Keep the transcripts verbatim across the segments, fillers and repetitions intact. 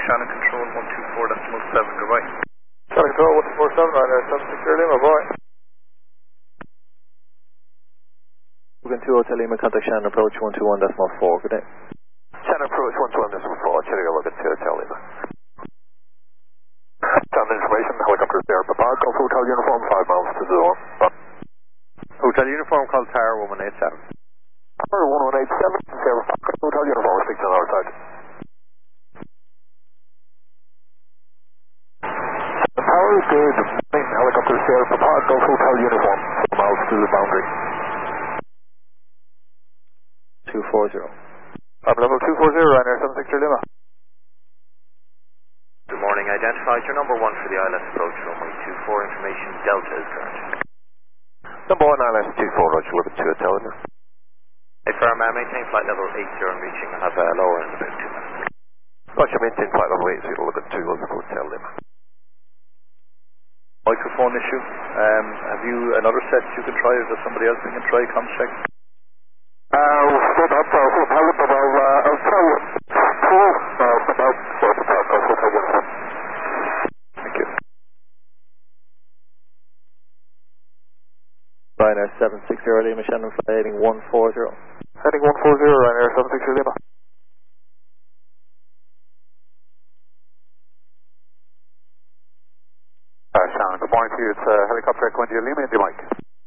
Shannon Control one two four decimal seven, goodbye. Shannon Control one two four seven, right there, seven six zero Lima, boy. Logan two Hotel Lima, contact Shannon approach one two one decimal four, good day. Shannon approach one two one decimal four, Chile Logan two Hotel Lima. Shannon information, helicopter there, Papa, Golf Hotel Uniform, five miles to the door. Hotel Uniform, call Tower one one eight seven. Tower one one eight seven, Hotel Uniform, six on our side. Tower, good morning, helicopter there, Papa, Golf Hotel Uniform, four miles to the boundary. two four zero. Papa level two four zero, Ryanair seven six zero Lima. Good morning, identified your number one for the I L S approach, runway two four, information Delta is correct. Number one, I L S two four, Roger, eleven two Hotel Lima. Hey, firm, uh, maintain flight level eight zero and reaching, I'll have a uh, lower in about two minutes. Roger, maintain flight level eight zero, eleven two, Hotel Lima. Microphone issue. Um, have you another set you can try, or does somebody else you can try? Comms check. Uh, we'll not uh, Hotel Lima, but I'll, uh, I'll tell you. Cool. Uh, about Hotel Lima. Thank you. Ryanair seven six zero Lima, Shannon flight heading one four zero. Heading one four zero, Ryanair seven six zero Lima. Uh, Shannon, good morning to you. It's uh, helicopter Echo India Lima, India Mike.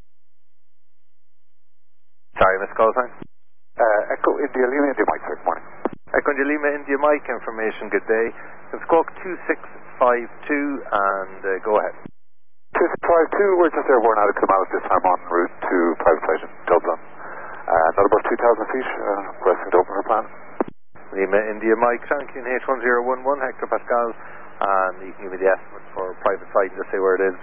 Sorry, Miss Call sign. Uh, Echo India Lima, India Mike, sir. Good morning. Echo India Lima, India Mike, information, good day. It's Squawk two six five two, and uh, go ahead. two six five two, we're just airborne out of Kilmallock this time en route to private flight in Dublin. Uh, not about two thousand feet, uh, resting to open our plan. Lima, India Mike, Franklin H one zero one one, hectopascals, and you can give me the estimate for private flight and just say where it is.